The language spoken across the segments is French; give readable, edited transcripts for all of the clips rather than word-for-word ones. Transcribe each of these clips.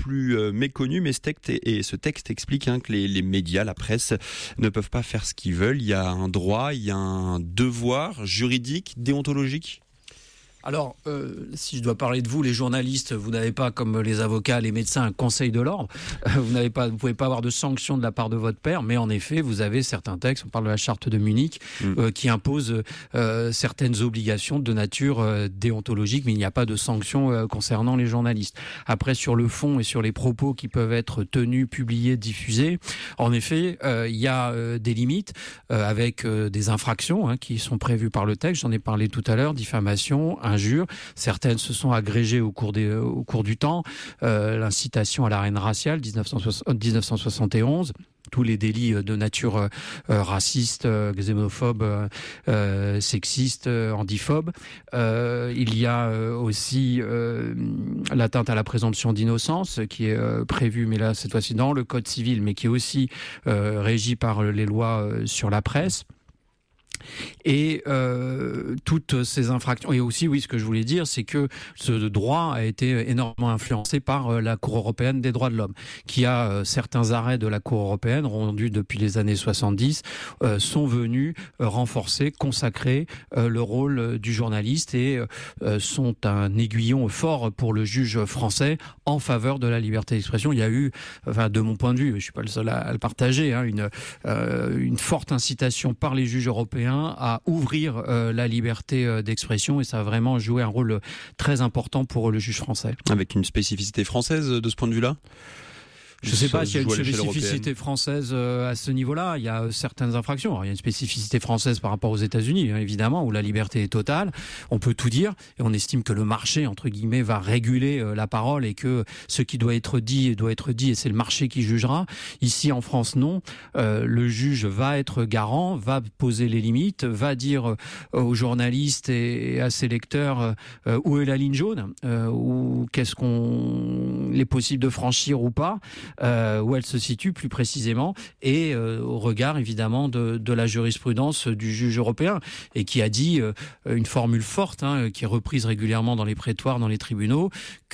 plus méconnu, mais ce texte explique que les médias, la presse, ne peuvent pas faire ce qu'ils veulent. Il y a un droit, il y a un devoir juridique, déontologique. Alors, si je dois parler de vous, les journalistes, vous n'avez pas, comme les avocats, les médecins, un conseil de l'ordre. Vous pouvez pas avoir de sanctions de la part de votre père, mais en effet, vous avez certains textes, on parle de la charte de Munich, qui impose certaines obligations de nature déontologique, mais il n'y a pas de sanctions concernant les journalistes. Après, sur le fond et sur les propos qui peuvent être tenus, publiés, diffusés, en effet, il y a des limites avec des infractions qui sont prévues par le texte. J'en ai parlé tout à l'heure, diffamation, injures. Certaines se sont agrégées au cours du temps. L'incitation à la haine raciale, 1971. Tous les délits de nature raciste, xénophobe, sexiste, handiphobe. Il y a aussi l'atteinte à la présomption d'innocence qui est prévue, mais là cette fois-ci dans le Code civil, mais qui est aussi régi par les lois sur la presse. Et toutes ces infractions, et aussi oui, ce que je voulais dire, c'est que ce droit a été énormément influencé par la Cour européenne des droits de l'homme, qui a certains arrêts de la Cour européenne rendus depuis les années 70 sont venus renforcer, consacrer le rôle du journaliste et sont un aiguillon fort pour le juge français en faveur de la liberté d'expression. Il y a eu, de mon point de vue, je suis pas le seul à le partager, une forte incitation par les juges européens à ouvrir la liberté d'expression, et ça a vraiment joué un rôle très important pour le juge français. Avec une spécificité française de ce point de vue-là ? Je ne sais pas s'il y a une spécificité française à ce niveau-là. Il y a certaines infractions. Alors, il y a une spécificité française par rapport aux États-Unis, évidemment, où la liberté est totale. On peut tout dire et on estime que le marché, entre guillemets, va réguler la parole et que ce qui doit être dit et c'est le marché qui jugera. Ici, en France, non. Le juge va être garant, va poser les limites, va dire aux journalistes et à ses lecteurs où est la ligne jaune, où qu'est-ce qu'il est possible de franchir ou pas. Où elle se situe plus précisément, et au regard évidemment de la jurisprudence du juge européen, et qui a dit une formule forte qui est reprise régulièrement dans les prétoires, dans les tribunaux,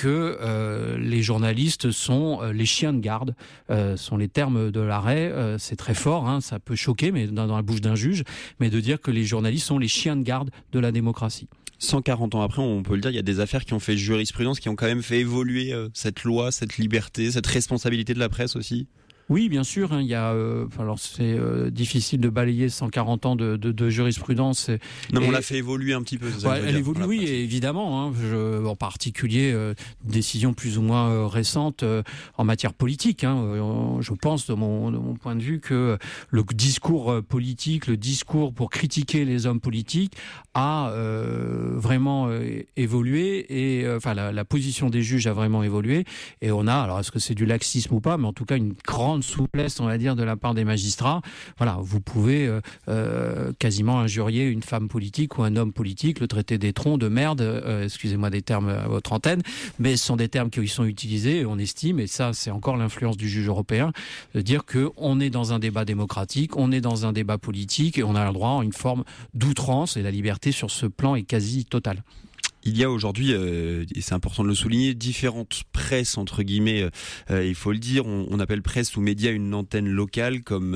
que les journalistes sont les chiens de garde, sont les termes de l'arrêt. C'est très fort, ça peut choquer, mais dans la bouche d'un juge, mais de dire que les journalistes sont les chiens de garde de la démocratie. 140 ans après, on peut le dire, il y a des affaires qui ont fait jurisprudence, qui ont quand même fait évoluer cette loi, cette liberté, cette responsabilité de la presse aussi. Oui, bien sûr. Il y a. Alors, c'est difficile de balayer 140 ans de jurisprudence. Non, mais on l'a fait évoluer un petit peu. Elle évolue, oui, évidemment. En particulier, décisions plus ou moins récentes en matière politique. Je pense, de mon point de vue, que le discours politique, le discours pour critiquer les hommes politiques, a vraiment évolué, et la position des juges a vraiment évolué. Et on a, alors est-ce que c'est du laxisme ou pas, mais en tout cas une grande souplesse, on va dire, de la part des magistrats. Voilà, vous pouvez quasiment injurier une femme politique ou un homme politique, le traiter d'étron, de merde, excusez-moi des termes à votre antenne, mais ce sont des termes qui sont utilisés, et on estime, et ça c'est encore l'influence du juge européen, de dire qu'on est dans un débat démocratique, on est dans un débat politique, et on a le droit à une forme d'outrance, et la liberté sur ce plan est quasi totale. Il y a aujourd'hui, et c'est important de le souligner, différentes presses, entre guillemets, il faut le dire. On appelle presse ou média une antenne locale comme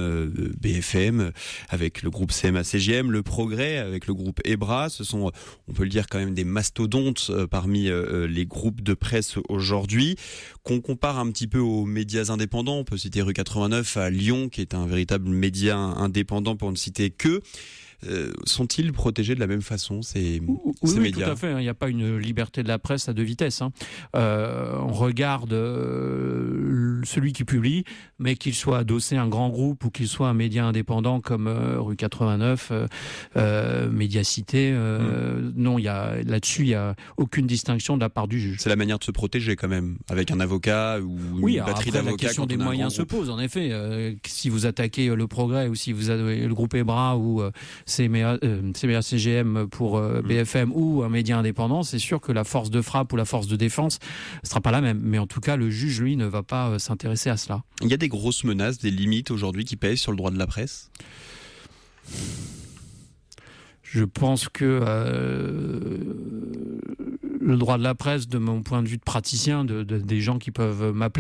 BFM, avec le groupe CMA-CGM, Le Progrès, avec le groupe EBRA. Ce sont, on peut le dire, quand même des mastodontes parmi les groupes de presse aujourd'hui. Qu'on compare un petit peu aux médias indépendants, on peut citer Rue 89 à Lyon, qui est un véritable média indépendant pour ne citer que. Sont-ils protégés de la même façon, ces médias ? Oui, tout à fait. Il n'y a pas une liberté de la presse à deux vitesses. On regarde celui qui publie, mais qu'il soit adossé à un grand groupe ou qu'il soit un média indépendant comme Rue 89, Médiacité. Non, là-dessus, il n'y a aucune distinction de la part du juge. C'est la manière de se protéger quand même, avec un avocat ou une batterie d'avocats. La question des moyens se pose, en effet. Si vous attaquez Le Progrès ou si vous avez le groupe EBRA ou CMA-CGM pour BFM ou un média indépendant, c'est sûr que la force de frappe ou la force de défense ne sera pas la même. Mais en tout cas, le juge, lui, ne va pas s'intéresser à cela. Il y a des grosses menaces, des limites aujourd'hui qui pèsent sur le droit de la presse ? Je pense que le droit de la presse, de mon point de vue de praticien, des gens qui peuvent m'appeler,